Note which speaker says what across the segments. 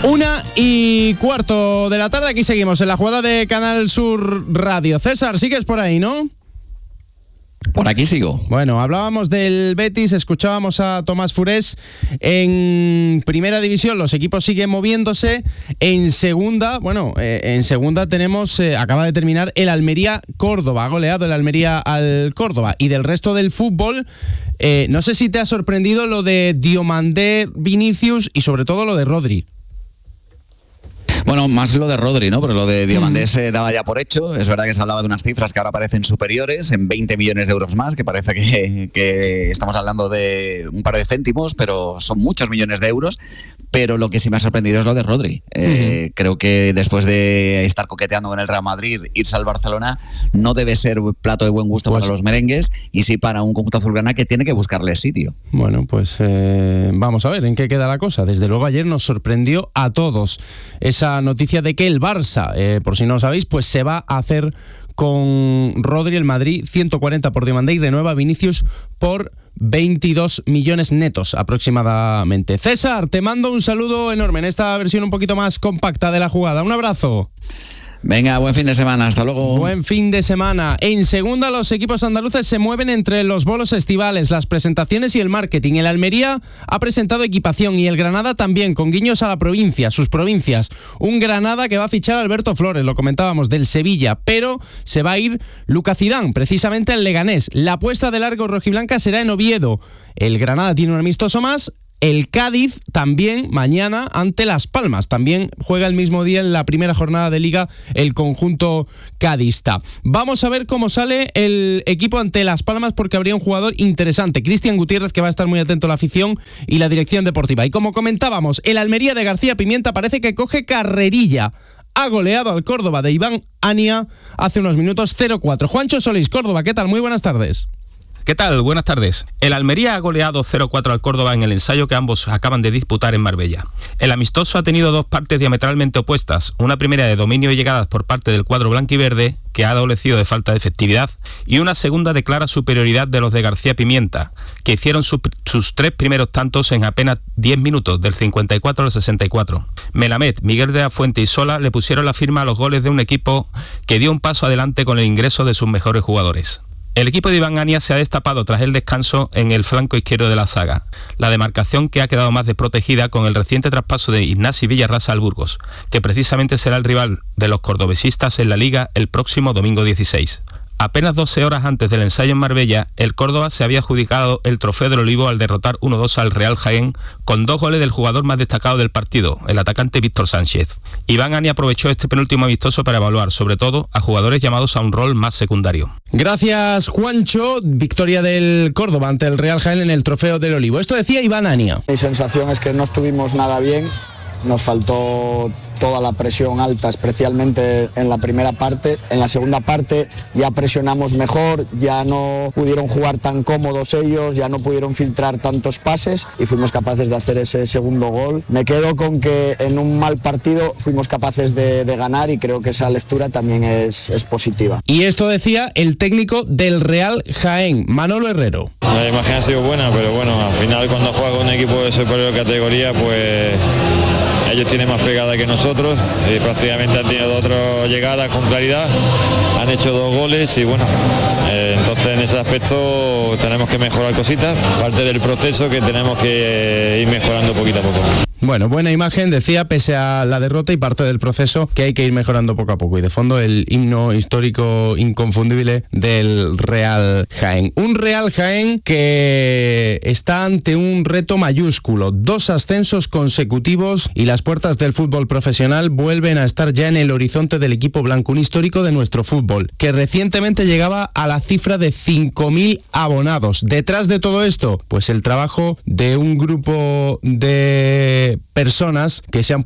Speaker 1: 1:15 de la tarde, aquí seguimos en la jugada de Canal Sur Radio. César, sigues por ahí, ¿no?
Speaker 2: Por aquí sigo.
Speaker 1: Bueno, hablábamos del Betis, escuchábamos a Tomás Furés. En primera división los equipos siguen moviéndose. En segunda, tenemos, acaba de terminar el Almería-Córdoba. Ha goleado el Almería al Córdoba. Y del resto del fútbol, no sé si te ha sorprendido lo de Diomandé, Vinicius y sobre todo lo de Rodri.
Speaker 2: Bueno, más lo de Rodri, ¿no? Pero lo de Diomandé se daba ya por hecho. Es verdad que se hablaba de unas cifras que ahora parecen superiores, en 20 millones de euros más, que parece que estamos hablando de un par de céntimos, pero son muchos millones de euros. Pero lo que sí me ha sorprendido es lo de Rodri. Creo que después de estar coqueteando con el Real Madrid, irse al Barcelona no debe ser plato de buen gusto para los merengues, y sí para un conjunto azulgrana que tiene que buscarle sitio.
Speaker 1: Bueno, pues vamos a ver en qué queda la cosa. Desde luego ayer nos sorprendió a todos esa noticia de que el Barça, por si no lo sabéis, pues se va a hacer con Rodri. El Madrid 140 por Diomandé y renueva a Vinicius por 22 millones netos aproximadamente. César, te mando un saludo enorme en esta versión un poquito más compacta de la jugada. Un abrazo.
Speaker 2: Venga, buen fin de semana, hasta luego.
Speaker 1: Buen fin de semana. En segunda, los equipos andaluces se mueven entre los bolos estivales, las presentaciones y el marketing. El Almería ha presentado equipación y el Granada también, con guiños a la provincia, sus provincias. Un Granada que va a fichar a Alberto Flores, lo comentábamos, del Sevilla, pero se va a ir Lucas Zidane, precisamente al Leganés. La apuesta de largo rojiblanca será en Oviedo. El Granada tiene un amistoso más. El Cádiz también mañana ante Las Palmas. También juega el mismo día en la primera jornada de Liga el conjunto cadista. Vamos a ver cómo sale el equipo ante Las Palmas, porque habría un jugador interesante, Cristian Gutiérrez, que va a estar muy atento a la afición y la dirección deportiva. Y como comentábamos, el Almería de García Pimienta parece que coge carrerilla. Ha goleado al Córdoba de Iván Ania hace unos minutos 0-4. Juancho Solís, Córdoba, ¿qué tal? Muy buenas tardes.
Speaker 3: ¿Qué tal? Buenas tardes. El Almería ha goleado 0-4 al Córdoba en el ensayo que ambos acaban de disputar en Marbella. El amistoso ha tenido dos partes diametralmente opuestas, una primera de dominio y llegadas por parte del cuadro blanquiverde, que ha adolecido de falta de efectividad, y una segunda de clara superioridad de los de García Pimienta, que hicieron sus tres primeros tantos en apenas 10 minutos, del 54 al 64. Melamed, Miguel de la Fuente y Sola le pusieron la firma a los goles de un equipo que dio un paso adelante con el ingreso de sus mejores jugadores. El equipo de Iván Ania se ha destapado tras el descanso en el flanco izquierdo de la zaga, la demarcación que ha quedado más desprotegida con el reciente traspaso de Ignasi Villarrasa al Burgos, que precisamente será el rival de los cordobesistas en la Liga el próximo domingo 16. Apenas 12 horas antes del ensayo en Marbella, el Córdoba se había adjudicado el trofeo del Olivo al derrotar 1-2 al Real Jaén, con 2 goles del jugador más destacado del partido, el atacante Víctor Sánchez. Iván Ania aprovechó este penúltimo amistoso para evaluar, sobre todo, a jugadores llamados a un rol más secundario.
Speaker 1: Gracias, Juancho. Victoria del Córdoba ante el Real Jaén en el trofeo del Olivo. Esto decía Iván Ania.
Speaker 4: Mi sensación es que no estuvimos nada bien. Nos faltó toda la presión alta, especialmente en la primera parte. En la segunda parte ya presionamos mejor, ya no pudieron jugar tan cómodos ellos, ya no pudieron filtrar tantos pases y fuimos capaces de hacer ese segundo gol. Me quedo con que en un mal partido fuimos capaces de ganar, y creo que esa lectura también es positiva.
Speaker 1: Y esto decía el técnico del Real Jaén, Manolo Herrero.
Speaker 5: La imagen ha sido buena, pero bueno, al final cuando juega con un equipo de superior categoría, pues ellos tienen más pegada que nosotros, y prácticamente han tenido 2 llegadas con claridad, han hecho 2 goles y bueno, entonces en ese aspecto tenemos que mejorar cositas, parte del proceso que tenemos que ir mejorando poquito a poco.
Speaker 1: Bueno, buena imagen, decía, pese a la derrota, y parte del proceso que hay que ir mejorando poco a poco. Y de fondo el himno histórico inconfundible del Real Jaén. Un Real Jaén que está ante un reto mayúsculo. 2 ascensos consecutivos y las puertas del fútbol profesional vuelven a estar ya en el horizonte del equipo blanco. Un histórico de nuestro fútbol, que recientemente llegaba a la cifra de 5.000 abonados. Detrás de todo esto, pues el trabajo de un grupo de personas que se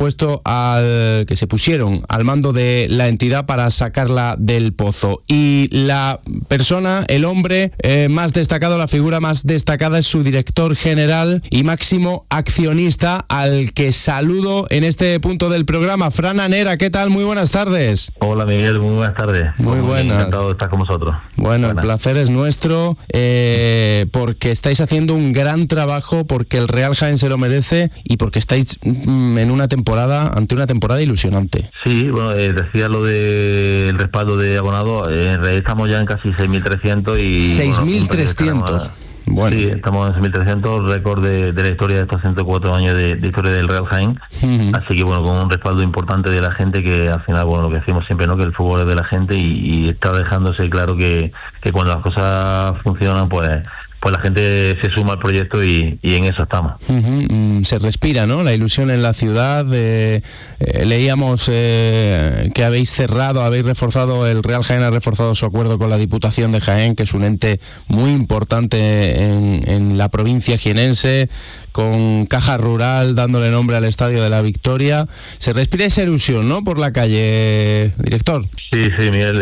Speaker 1: pusieron al mando de la entidad para sacarla del pozo. Y la persona, el hombre más destacado, la figura más destacada, es su director general y máximo accionista, al que saludo en este punto del programa. Fran Anera, ¿qué tal? Muy buenas tardes.
Speaker 6: Hola Miguel, muy buenas tardes.
Speaker 1: Muy buenas.
Speaker 6: Encantado de estar con vosotros.
Speaker 1: Bueno, el placer es nuestro, porque estáis haciendo un gran trabajo, porque el Real Jaén se lo merece y porque estáis ante una temporada ilusionante.
Speaker 6: Sí, bueno, decía lo del respaldo de abonados, en realidad estamos ya en casi 6.300 y...
Speaker 1: 6.300. Bueno.
Speaker 6: Sí, estamos en 6.300, récord de la historia de estos 104 años de historia del Real Jaén. Así que bueno, con un respaldo importante de la gente, que al final, bueno, lo que decimos siempre, ¿no?, que el fútbol es de la gente, y está dejándose claro que cuando las cosas funcionan, pues la gente se suma al proyecto y en eso estamos.
Speaker 1: Se respira, ¿no?, la ilusión en la ciudad. Leíamos que habéis reforzado, el Real Jaén ha reforzado su acuerdo con la Diputación de Jaén, que es un ente muy importante en la provincia jienense, con Caja Rural dándole nombre al Estadio de la Victoria. Se respira esa ilusión, ¿no?, por la calle, director.
Speaker 6: Sí, Miguel,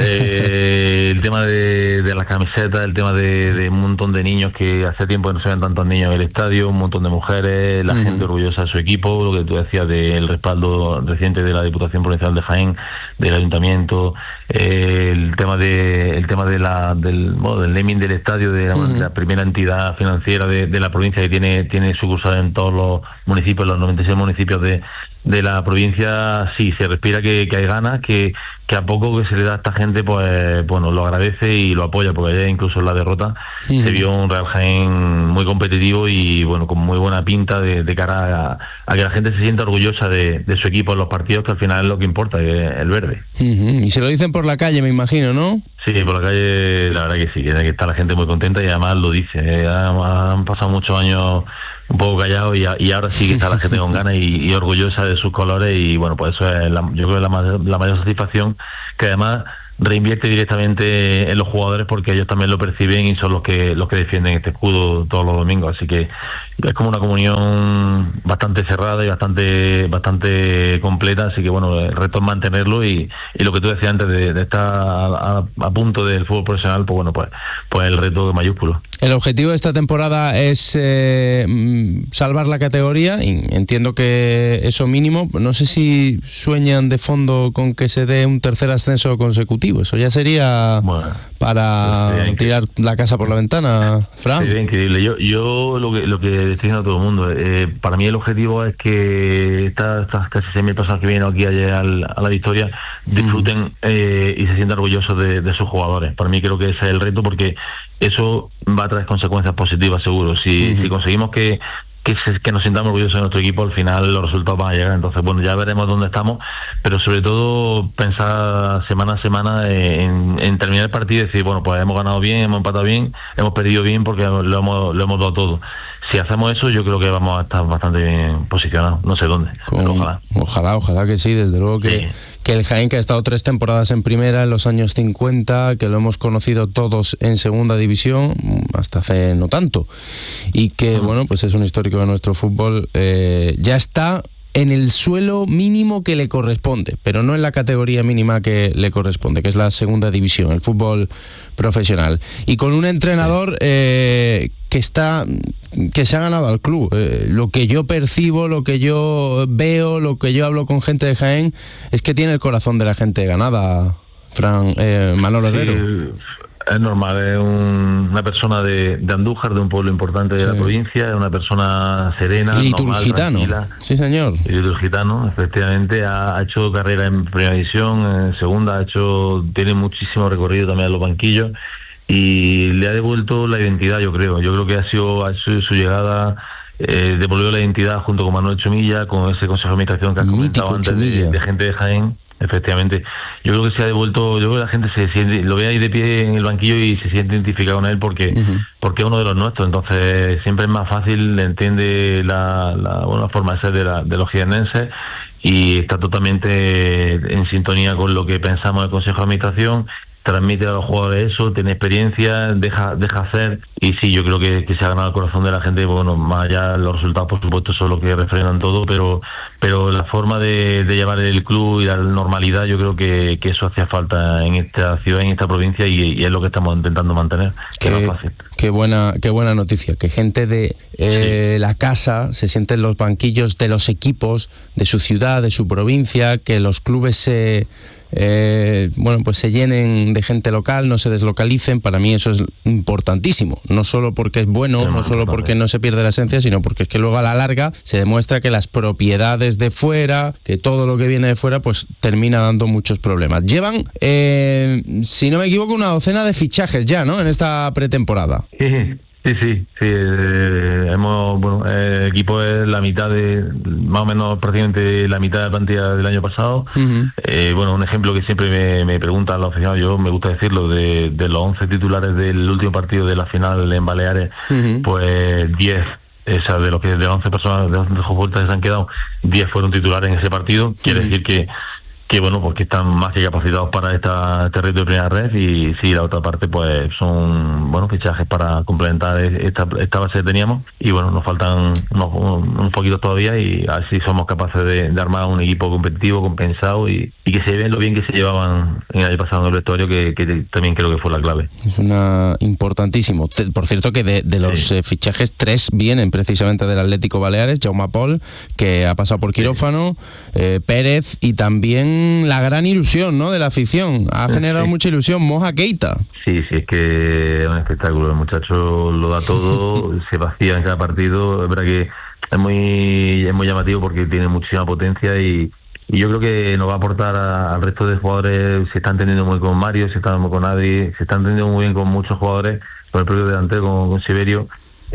Speaker 6: el tema de las camisetas, el tema de un montón de niños, que hace tiempo que no se ven tantos niños en el estadio, un montón de mujeres, la gente orgullosa de su equipo, lo que tú decías del respaldo reciente de la Diputación Provincial de Jaén, del Ayuntamiento, el tema del naming del estadio, de la primera entidad financiera de la provincia, que tiene sucursal en todos los municipios, los 96 municipios de la provincia. Sí, se respira que hay ganas, que a poco que se le da a esta gente, pues bueno, lo agradece y lo apoya, porque ayer incluso en la derrota se vio un Real Jaén muy competitivo y bueno, con muy buena pinta de cara a que la gente se sienta orgullosa de su equipo en los partidos, que al final es lo que importa, que es el verde.
Speaker 1: Y se lo dicen por la calle, me imagino, ¿no?
Speaker 6: Sí, por la calle, la verdad que sí, que está la gente muy contenta y además lo dice. Han pasado muchos años un poco callado y ahora sí que está la gente con ganas y orgullosa de sus colores, y bueno, pues eso es yo creo que la mayor satisfacción, que además reinvierte directamente en los jugadores, porque ellos también lo perciben y son los que defienden este escudo todos los domingos. Así que es como una comunión bastante cerrada y bastante completa. Así que bueno, el reto es mantenerlo y lo que tú decías antes de estar a punto del fútbol profesional, pues bueno, pues el reto es mayúsculo.
Speaker 1: El objetivo de esta temporada es salvar la categoría, y entiendo que eso mínimo. No sé si sueñan de fondo con que se dé un tercer ascenso consecutivo. Eso ya sería para tirar la casa por la ventana, Fran.
Speaker 6: Sería increíble. Yo lo que estoy diciendo a todo el mundo, para mí el objetivo es que estas casi 6.000 personas que vienen aquí ayer a la Victoria disfruten y se sientan orgullosos de sus jugadores. Para mí creo que ese es el reto, porque eso va a traer consecuencias positivas, seguro. Si conseguimos que nos sintamos orgullosos de nuestro equipo, al final los resultados van a llegar. Entonces, bueno, ya veremos dónde estamos, pero sobre todo pensar semana a semana en terminar el partido y decir, bueno, pues hemos ganado bien, hemos empatado bien, hemos perdido bien, porque lo hemos dado todo. Si hacemos eso, yo creo que vamos a estar bastante bien posicionados, no sé dónde, pero
Speaker 1: ojalá que sí, desde luego que el Jaén, que ha estado 3 temporadas en primera en los años 50, que lo hemos conocido todos en segunda división, hasta hace no tanto, y que bueno, pues es un histórico de nuestro fútbol, ya está en el suelo mínimo que le corresponde, pero no en la categoría mínima que le corresponde, que es la segunda división, el fútbol profesional, y con un entrenador que se ha ganado al club. Lo que yo percibo, lo que yo veo, lo que yo hablo con gente de Jaén, es que tiene el corazón de la gente ganada, Manolo Herrero.
Speaker 6: Es normal, es una persona de Andújar, de un pueblo importante de la provincia, es una persona serena, normal, tranquila.
Speaker 1: Sí, señor.
Speaker 6: Y liturgitano, efectivamente, ha hecho carrera en primera división, en segunda, tiene muchísimo recorrido también en los banquillos, y le ha devuelto la identidad, yo creo. Yo creo que ha sido su llegada, devolvió la identidad junto con Manuel Chumilla, con ese consejo de administración que has comentado antes, de gente de Jaén. Efectivamente, yo creo que se ha devuelto, yo creo que la gente se siente, lo ve ahí de pie en el banquillo y se siente identificado con él porque es uno de los nuestros. Entonces siempre es más fácil, entiende la buena forma de ser de los jiennenses, y está totalmente en sintonía con lo que pensamos del Consejo de Administración. Transmite a los jugadores eso, tiene experiencia, deja hacer, y sí, yo creo que se ha ganado el corazón de la gente. Bueno, más allá los resultados, por supuesto, son los que refrendan todo, pero la forma de llevar el club y la normalidad, yo creo que eso hacía falta en esta ciudad, en esta provincia, y es lo que estamos intentando mantener, que no es fácil.
Speaker 1: Qué buena noticia, que gente de la casa se siente en los banquillos de los equipos de su ciudad, de su provincia, que los clubes bueno, pues se llenen de gente local, no se deslocalicen. Para mí eso es importantísimo, no solo porque es bueno, no solo porque no se pierde la esencia, sino porque es que luego a la larga se demuestra que las propiedades de fuera, que todo lo que viene de fuera, pues termina dando muchos problemas. Llevan, si no me equivoco, una docena de fichajes ya, ¿no?, en esta pretemporada.
Speaker 6: Sí. El equipo es la mitad más o menos prácticamente la mitad de la plantilla del año pasado. Uh-huh. Un ejemplo que siempre me preguntan los aficionados, yo me gusta decirlo, de los 11 titulares del último partido de la final en Baleares, uh-huh, pues 10, de las 11 personas, de los 11 jugadores que se han quedado, 10 fueron titulares en ese partido. Uh-huh. Quiere decir que porque están más que capacitados para este reto de primera red, y sí, la otra parte pues son fichajes para complementar esta base que teníamos, y nos faltan unos poquitos todavía, y así somos capaces de armar un equipo competitivo, compensado, y que se ve lo bien que se llevaban en el año pasado en el vestuario, que también creo que fue la clave.
Speaker 1: Es importantísimo. Por cierto, que de los fichajes, 3 vienen precisamente del Atlético Baleares: Jaume Pol, que ha pasado por quirófano, Pérez, y también la gran ilusión, ¿no?, de la afición. Ha generado mucha ilusión, Moja Keita.
Speaker 6: Sí, es que es un espectáculo. El muchacho lo da todo, se vacía en cada partido. Es verdad que es muy llamativo porque tiene muchísima potencia, y yo creo que nos va a aportar al resto de jugadores. Se está entendiendo muy bien con Mario, se está entendiendo con Adri, se está entendiendo muy bien con muchos jugadores, con el propio delantero, con Severio.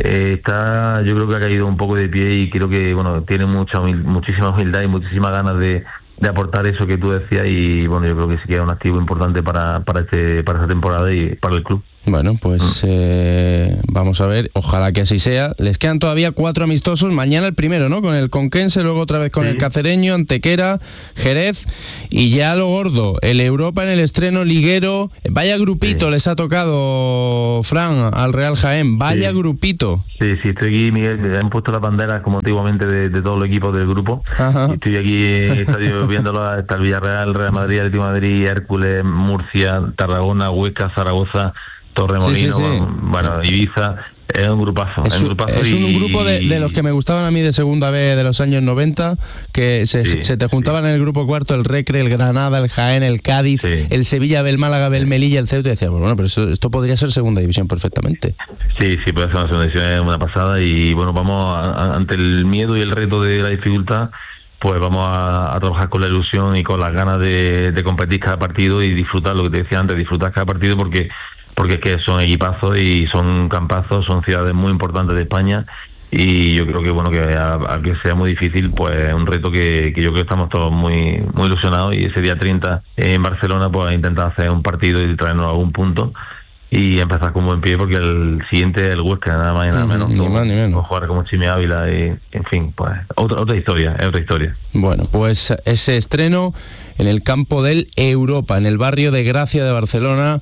Speaker 6: Yo creo que ha caído un poco de pie, y creo que tiene muchísima humildad y muchísimas ganas de aportar eso que tú decías, y yo creo que sí que es un activo importante para esta temporada y para el club.
Speaker 1: Bueno, pues vamos a ver, ojalá que así sea. Les quedan todavía 4 amistosos, mañana el primero, ¿no?, con el Conquense, luego otra vez con el Cacereño, Antequera, Jerez, y ya lo gordo, el Europa en el estreno liguero. Vaya grupito les ha tocado, Fran, al Real Jaén, vaya grupito.
Speaker 6: Sí, estoy aquí, Miguel, me han puesto las banderas como antiguamente de todos los equipos del grupo. Ajá. Y estoy aquí en el estadio viéndolo, hasta el Villarreal, Real Madrid, Atlético de Madrid, Hércules, Murcia, Tarragona, Huesca, Zaragoza, Torremolino, Ibiza. Es un grupazo.
Speaker 1: Es un grupo de los que me gustaban a mí de segunda B de los años 90, que se te juntaban en el grupo cuarto el Recre, el Granada, el Jaén, el Cádiz, el Sevilla, el Málaga, el Melilla, el Ceuta, y decía, pero esto podría ser segunda división perfectamente.
Speaker 6: Sí, puede ser una segunda división, es una pasada, y vamos ante el miedo y el reto de la dificultad, pues vamos a trabajar con la ilusión y con las ganas de competir cada partido y disfrutar, lo que te decía antes, disfrutar cada partido, porque es que son equipazos y son campazos, son ciudades muy importantes de España, y yo creo que aunque sea muy difícil, pues es un reto que yo creo que estamos todos muy ilusionados, y ese día 30 en Barcelona pues intentar hacer un partido y traernos algún punto y empezar con buen pie, porque el siguiente es el Huesca, nada más y nada menos.
Speaker 1: Ni más ni menos.
Speaker 6: Jugar como Chimi Ávila, y en fin, pues otra historia.
Speaker 1: Bueno, pues ese estreno en el campo del Europa, en el barrio de Gracia de Barcelona,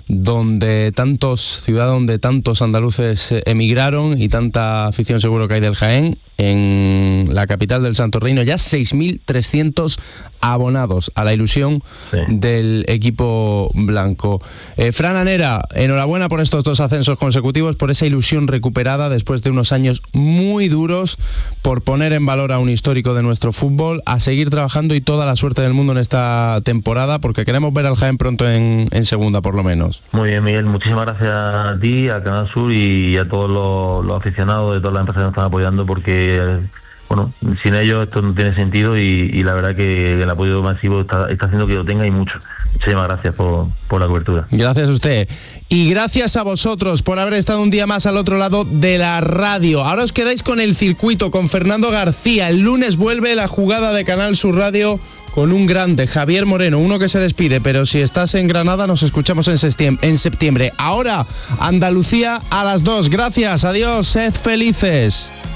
Speaker 1: ciudad donde tantos andaluces emigraron, y tanta afición seguro que hay del Jaén, en la capital del Santo Reino, ya 6.300 abonados a la ilusión del equipo blanco. Fran Anera, enhorabuena por estos 2 ascensos consecutivos, por esa ilusión recuperada después de unos años muy duros, por poner en valor a un histórico de nuestro fútbol, a seguir trabajando, y toda la suerte del mundo en esta temporada, porque queremos ver al Jaén pronto en segunda, por lo menos.
Speaker 6: Muy bien, Miguel, muchísimas gracias a ti, a Canal Sur y a todos los aficionados de todas las empresas que nos están apoyando, porque sin ellos esto no tiene sentido, y la verdad que el apoyo masivo está haciendo que lo tenga, y mucho. Muchísimas gracias por la cobertura.
Speaker 1: Gracias a usted. Y gracias a vosotros por haber estado un día más al otro lado de la radio. Ahora os quedáis con el circuito, con Fernando García. El lunes vuelve la jugada de Canal Sur Radio con un grande, Javier Moreno, uno que se despide, pero si estás en Granada nos escuchamos en septiembre. Ahora, Andalucía a las 2. Gracias, adiós, sed felices.